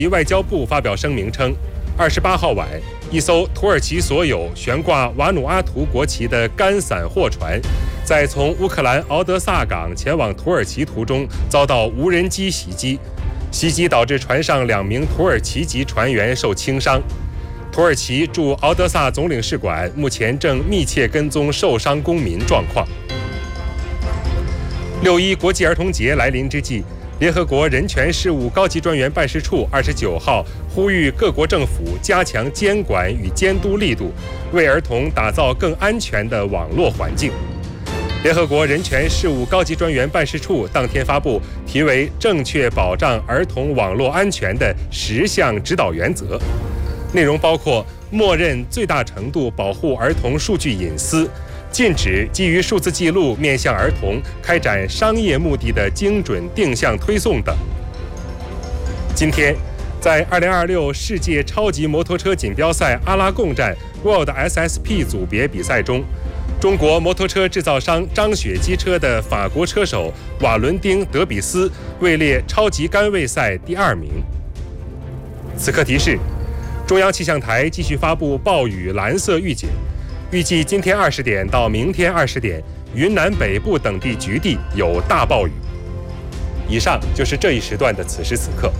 外交部发表声明称，28号晚，一艘土耳其所有悬挂瓦努阿图国旗的干散货船，在从乌克兰敖德萨港前往土耳其途中遭到无人机袭击，袭击导致船上2名土耳其籍船员受轻伤。土耳其驻敖德萨总领事馆目前正密切跟踪受伤公民状况。6·1国际儿童节来临之际，联合国人权事务高级专员办事处29号呼吁各国政府加强监管与监督力度，为儿童打造更安全的网络环境。联合国人权事务高级专员办事处当天发布题为《正确保障儿童网络安全的10项指导原则》，内容包括默认最大程度保护儿童数据隐私，禁止基于数字记录面向儿童开展商业目的的精准定向推送等。今天，在2026世界超级摩托车锦标赛阿拉贡站 World SSP 组别比赛中，中国摩托车制造商张雪机车的法国车手瓦伦丁·德比斯位列超级杆位赛第2名。此刻提示：中央气象台继续发布暴雨蓝色预警。预计今天20点到明天20点，云南北部等地局地有大暴雨。以上就是这一时段的此时此刻。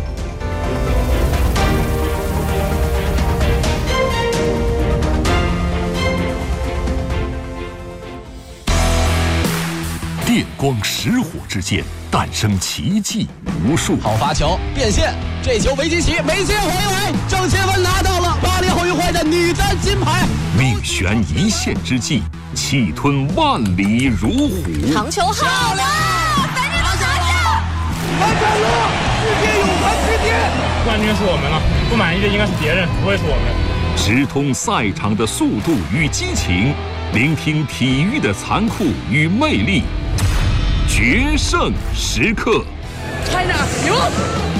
电光石火之间，诞生奇迹无数。 好发球变线，这球维基奇没接回来，郑钦文拿到了巴黎奥运会的女单金牌。 命悬一线之际，气吞万里如虎。 长球好了，反正都拿下！ 完成了世界泳坛之巅， 冠军是我们了，不满意的应该是别人，不会是我们。 直通赛场的速度与激情，聆听体育的残酷与魅力。决胜时刻， China 赢！